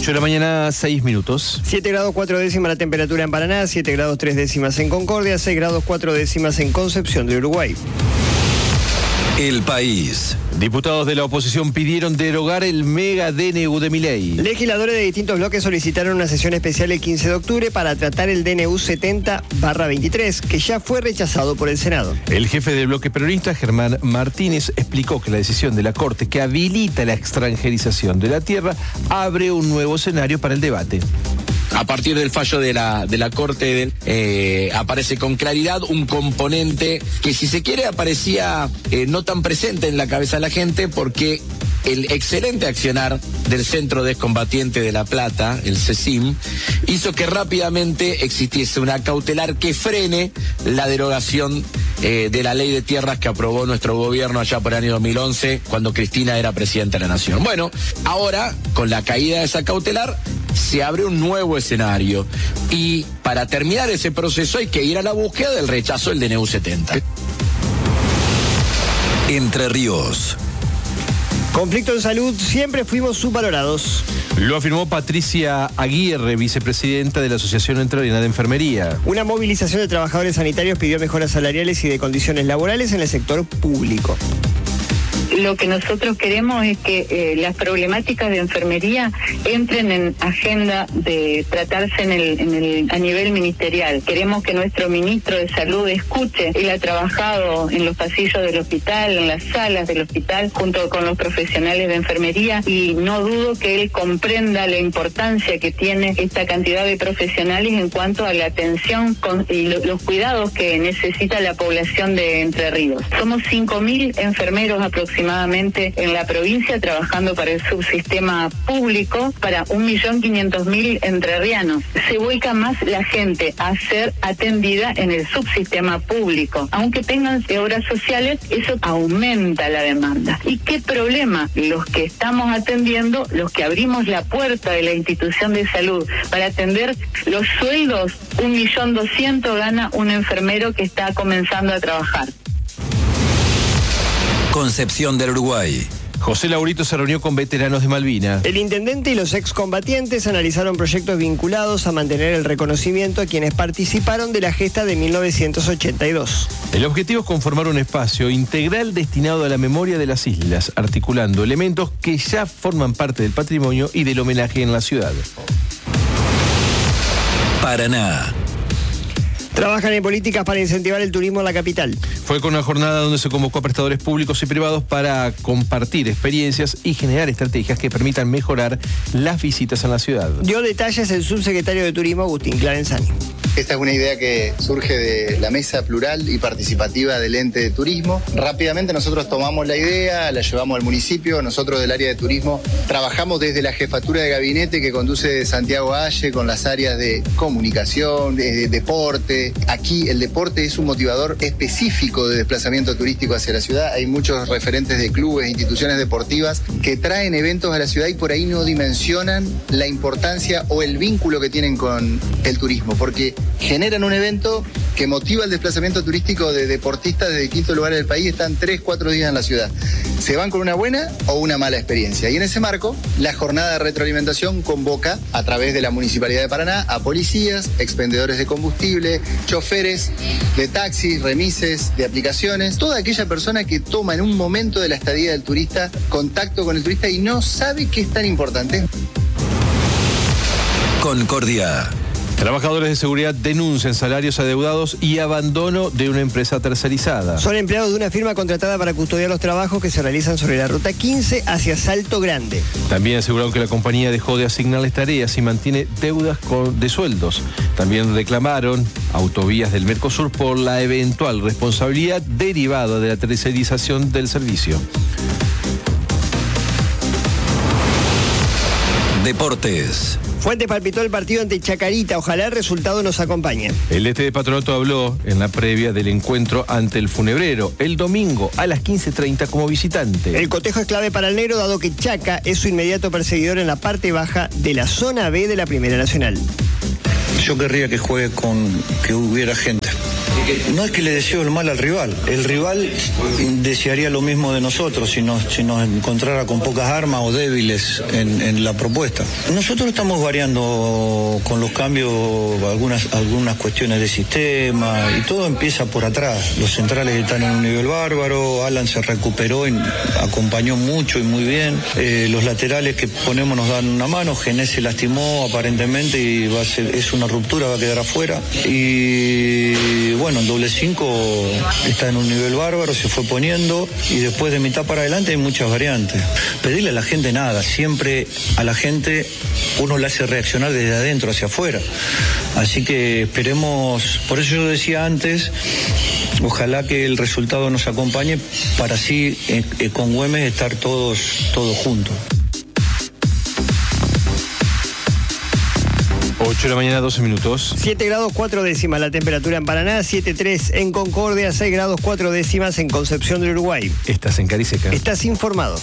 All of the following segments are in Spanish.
8 de la mañana, 6 minutos. 7 grados 4 décimas la temperatura en Paraná, 7 grados 3 décimas en Concordia, 6 grados 4 décimas en Concepción de Uruguay. El País. Diputados de la oposición pidieron derogar el mega DNU de Milei. Legisladores de distintos bloques solicitaron una sesión especial el 15 de octubre para tratar el DNU 70/23, que ya fue rechazado por el Senado. El jefe del bloque peronista, Germán Martínez, explicó que la decisión de la Corte que habilita la extranjerización de la tierra abre un nuevo escenario para el debate. A partir del fallo de la Corte aparece con claridad un componente que, si se quiere, aparecía no tan presente en la cabeza de la gente, porque el excelente accionar del Centro de Excombatientes de La Plata, el CECIM, hizo que rápidamente existiese una cautelar que frene la derogación de la ley de tierras que aprobó nuestro gobierno allá por el año 2011, cuando Cristina era presidenta de la Nación. Bueno, ahora, con la caída de esa cautelar, se abre un nuevo escenario, y para terminar ese proceso hay que ir a la búsqueda del rechazo del DNU 70. Entre Ríos. Conflicto en salud, siempre fuimos subvalorados. Lo afirmó Patricia Aguirre, vicepresidenta de la Asociación Entrerriana de Enfermería. Una movilización de trabajadores sanitarios pidió mejoras salariales y de condiciones laborales en el sector público. Lo que nosotros queremos es que las problemáticas de enfermería entren en agenda de tratarse a nivel ministerial. Queremos que nuestro ministro de Salud escuche. Él ha trabajado en los pasillos del hospital, en las salas del hospital, junto con los profesionales de enfermería, y no dudo que él comprenda la importancia que tiene esta cantidad de profesionales en cuanto a la atención y los cuidados que necesita la población de Entre Ríos. Somos 5.000 enfermeros aproximadamente en la provincia, trabajando para el subsistema público para 1.500.000 entrerrianos. Se vuelca más la gente a ser atendida en el subsistema público. Aunque tengan obras sociales, eso aumenta la demanda. ¿Y qué problema? Los que estamos atendiendo, los que abrimos la puerta de la institución de salud para atender los sueldos, 1.200.000 gana un enfermero que está comenzando a trabajar. Concepción del Uruguay. José Laurito se reunió con veteranos de Malvinas. El intendente y los excombatientes analizaron proyectos vinculados a mantener el reconocimiento a quienes participaron de la gesta de 1982. El objetivo es conformar un espacio integral destinado a la memoria de las islas, articulando elementos que ya forman parte del patrimonio y del homenaje en la ciudad. Paraná. Trabajan en políticas para incentivar el turismo en la capital. Fue con una jornada donde se convocó a prestadores públicos y privados para compartir experiencias y generar estrategias que permitan mejorar las visitas en la ciudad. Dio detalles el subsecretario de Turismo, Agustín Clarenzani. Esta es una idea que surge de la mesa plural y participativa del ente de turismo. Rápidamente nosotros tomamos la idea, la llevamos al municipio. Nosotros del área de turismo trabajamos desde la jefatura de gabinete que conduce Santiago Aye, con las áreas de comunicación, de deporte. Aquí el deporte es un motivador específico de desplazamiento turístico hacia la ciudad. Hay muchos referentes de clubes, instituciones deportivas que traen eventos a la ciudad y por ahí no dimensionan la importancia o el vínculo que tienen con el turismo, porque generan un evento que motiva el desplazamiento turístico de deportistas de distintos lugares del país. Están 3-4 días en la ciudad. Se van con una buena o una mala experiencia. Y en ese marco, la jornada de retroalimentación convoca a través de la Municipalidad de Paraná a policías, expendedores de combustible, choferes de taxis, remises, de aplicaciones, toda aquella persona que toma en un momento de la estadía del turista contacto con el turista y no sabe qué es tan importante. Concordia. Trabajadores de seguridad denuncian salarios adeudados y abandono de una empresa tercerizada. Son empleados de una firma contratada para custodiar los trabajos que se realizan sobre la ruta 15 hacia Salto Grande. También aseguraron que la compañía dejó de asignarles tareas y mantiene deudas de sueldos. También reclamaron Autovías del Mercosur por la eventual responsabilidad derivada de la tercerización del servicio. Deportes. Fuentes palpitó el partido ante Chacarita. Ojalá el resultado nos acompañe. El DT de Patronato habló en la previa del encuentro ante el Funebrero el domingo a las 15:30 como visitante. El cotejo es clave para el negro, dado que Chaca es su inmediato perseguidor en la parte baja de la zona B de la Primera Nacional. Yo querría que juegue que hubiera gente. No es que le deseo el mal al rival. El rival desearía lo mismo de nosotros si nos encontrara con pocas armas o débiles en la propuesta. Nosotros estamos variando con los cambios algunas cuestiones de sistema y todo empieza por atrás. Los centrales están en un nivel bárbaro, Alan se recuperó y acompañó mucho y muy bien. Los laterales que ponemos nos dan una mano, Gené se lastimó aparentemente y es una ruptura, va a quedar afuera. Y bueno, el doble 5 está en un nivel bárbaro, se fue poniendo y después de mitad para adelante hay muchas variantes. Pedirle a la gente nada, siempre a la gente uno la hace reaccionar desde adentro hacia afuera. Así que esperemos, por eso yo decía antes, ojalá que el resultado nos acompañe para así con Güemes estar todos juntos. 8 de la mañana, 12 minutos. 7 grados 4 décimas la temperatura en Paraná, 7,3 en Concordia, 6 grados 4 décimas en Concepción del Uruguay. Estás en Cariseca. Estás informado.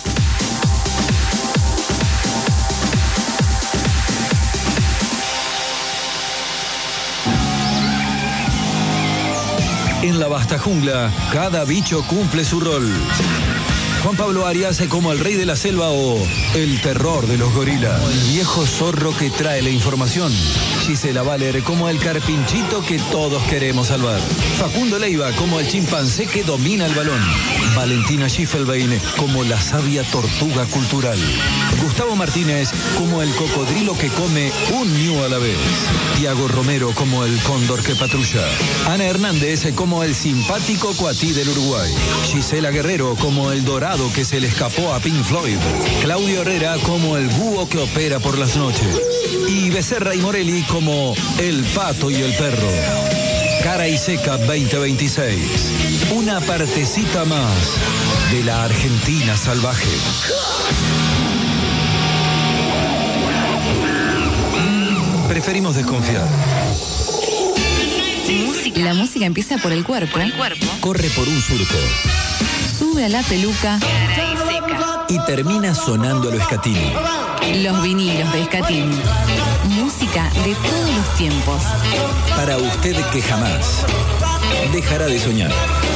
En la vasta jungla, cada bicho cumple su rol. Juan Pablo Arias como el rey de la selva o el terror de los gorilas. El viejo zorro que trae la información. Gisela Valer como el carpinchito que todos queremos salvar. Facundo Leiva como el chimpancé que domina el balón. Valentina Schiffelbein como la sabia tortuga cultural. Gustavo Martínez como el cocodrilo que come un ñu a la vez. Tiago Romero como el cóndor que patrulla. Ana Hernández como el simpático cuatí del Uruguay. Gisela Guerrero como el dorado que se le escapó a Pink Floyd. Claudio Herrera como el búho que opera por las noches. Y Becerra y Morelli como el pato y el perro. Cara y Seca 2026. Una partecita más de la Argentina salvaje. Preferimos desconfiar. La música empieza por el cuerpo. Corre por un surco. Sube a la peluca. Y termina sonando a lo Scatini. Los vinilos de Scatini. Música de todos los tiempos. Para usted que jamás dejará de soñar.